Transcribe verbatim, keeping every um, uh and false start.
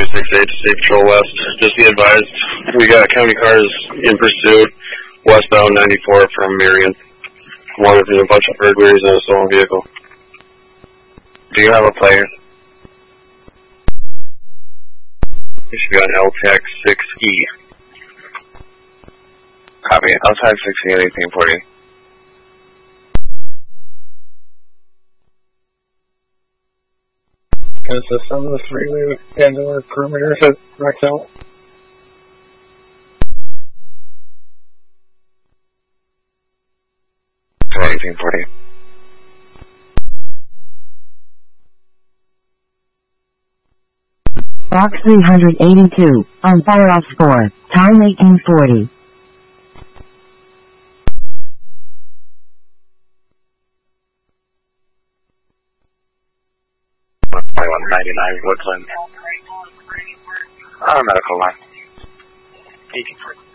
six eight to State Patrol West. Just be advised, we got county cars in pursuit, westbound ninety-four from Marion. One of a bunch of burglaries and a stolen vehicle. Do you have a player? You should be on L T A C six E. Copy. L T A C six E, eighteen forty. Consists of the three-way Pandora perimeter at Rexel. eighteen forty. Box three hundred eighty-two, on fire off score, time eighteen forty. one ninety-nine Woodland. Uh, medical line. eighteen forty.